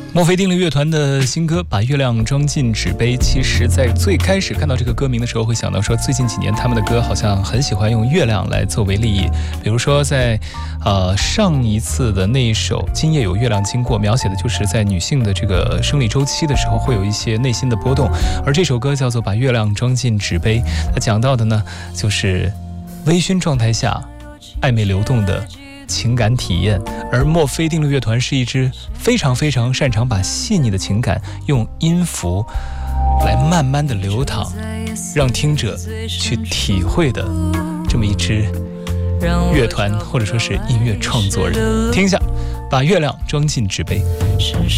墨菲定律乐团的新歌《把月亮装进纸杯》，其实在最开始看到这个歌名的时候，会想到说，最近几年他们的歌好像很喜欢用月亮来作为立意。比如说在上一次的那一首《今夜有月亮经过》，描写的就是在女性的这个生理周期的时候会有一些内心的波动，而这首歌叫做《把月亮装进纸杯》，它讲到的呢就是微醺状态下暧昧流动的情感体验。而墨菲定律乐团是一支非常擅长把细腻的情感用音符来慢慢的流淌，让听者去体会的这么一支乐团或者说是音乐创作人。听一下，把月亮装进纸杯。